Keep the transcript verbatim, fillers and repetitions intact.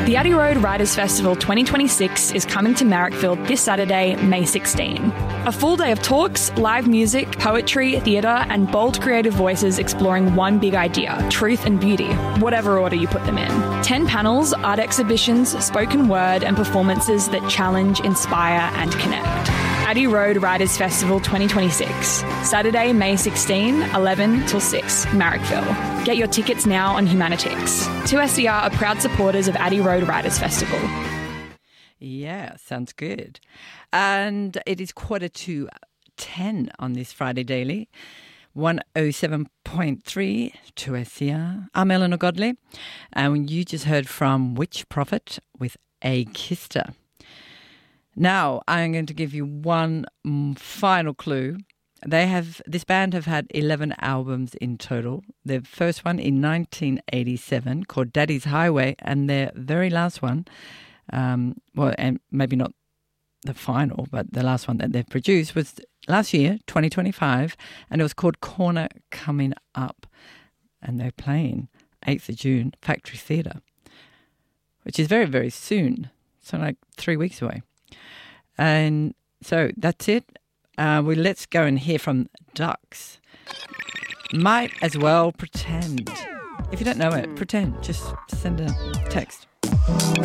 The Addy Road Writers Festival twenty twenty-six is coming to Marrickville this Saturday, May sixteenth. A full day of talks, live music, poetry, theatre and bold creative voices exploring one big idea, truth and beauty, whatever order you put them in. Ten panels, art exhibitions, spoken word and performances that challenge, inspire and connect. Addy Road Writers Festival twenty twenty-six. Saturday, May sixteenth, eleven till six, Marrickville. Get your tickets now on Humanitix. two S E R are proud supporters of Addy Road Writers Festival. Yeah, sounds good. And it is quarter to ten on this Friday Daily. one oh seven point three, two S E R. I'm Eleanor Godley. And you just heard from Witch Prophet with A Kister. Now, I'm going to give you one final clue. They have this band have had eleven albums in total. Their first one in nineteen eighty-seven called Daddy's Highway, and their very last one, um, well, and maybe not the final, but the last one that they've produced was last year, twenty twenty-five, and it was called Corner Coming Up, and they're playing eighth of June, Factory Theatre, which is very, very soon, so like three weeks away. And so that's it. Uh, well, let's go and hear from Ducks. Might as well pretend. If you don't know it, pretend. Just send a text.